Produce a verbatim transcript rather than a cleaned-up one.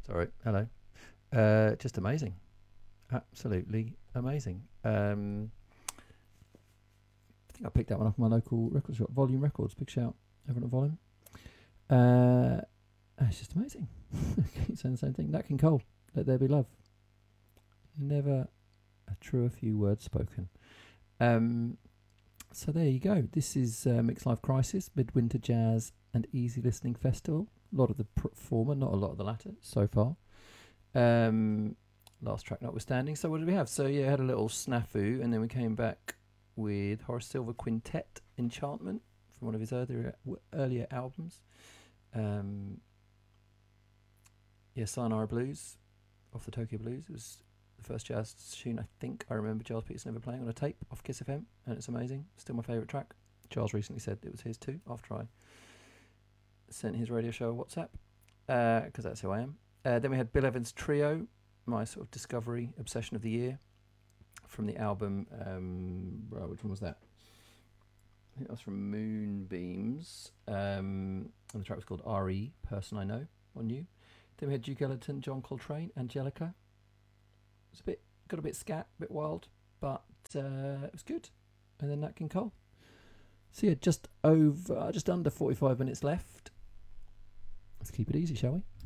Sorry, hello. Uh, just amazing, absolutely amazing. Um, I think I picked that one off my local record shop, Volume Records. Big shout, everyone at Volume. Uh, it's just amazing. Keep saying the same thing. Nat King Cole, Let There Be Love. Never a truer few words spoken. Um, so there you go. This is uh, Mixed Life Crisis, Midwinter Jazz and Easy Listening Festival. A lot of the pr- former, not a lot of the latter so far. Um, last track notwithstanding. So what did we have? So yeah, had a little snafu, and then we came back with Horace Silver Quintet, Enchantment, from one of his earlier earlier albums. Um, yeah, Sayonara Blues, off the Tokyo Blues. It was the first jazz tune I think I remember Giles Peterson ever playing on a tape off Kiss F M, and it's amazing. Still my favourite track. Giles recently said it was his too after I sent his radio show a WhatsApp, because uh, that's who I am. Uh, then we had Bill Evans' Trio, my sort of discovery obsession of the year, from the album. Um, well, which one was that? I think that was from Moonbeams, um, and the track was called R E, Person I Know, on You. Then we had Duke Ellington, John Coltrane, Angelica. It was a bit, got a bit scat, a bit wild, but uh, it was good. And then Nat King Cole. So yeah, just over, just under forty-five minutes left. Let's keep it easy, shall we?